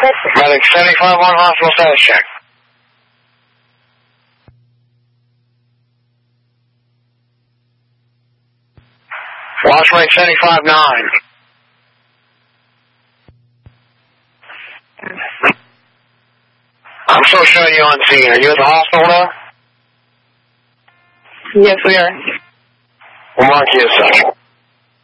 Medic 75 on hospital status check. Watch rate 75-9. I'm still showing you on scene. Are you at the hospital now? Yes, we are. We'll mark you as such.